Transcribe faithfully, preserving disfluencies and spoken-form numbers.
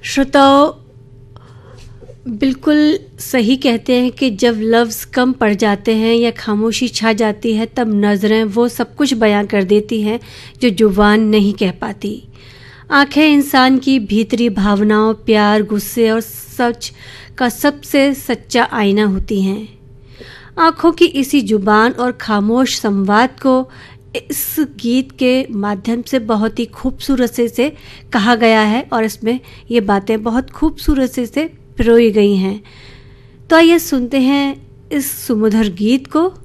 श्रोताओं, बिल्कुल सही कहते हैं कि जब लफ्ज़ कम पड़ जाते हैं या खामोशी छा जाती है तब नज़रें वो सब कुछ बयां कर देती हैं जो जुबान नहीं कह पाती। आंखें इंसान की भीतरी भावनाओं, प्यार, गुस्से और सच का सबसे सच्चा आईना होती हैं। आँखों की इसी जुबान और खामोश संवाद को इस गीत के माध्यम से बहुत ही खूबसूरत से, से कहा गया है और इसमें ये बातें बहुत खूबसूरत से, से पिरोई गई हैं। तो आइए सुनते हैं इस सुमधुर गीत को।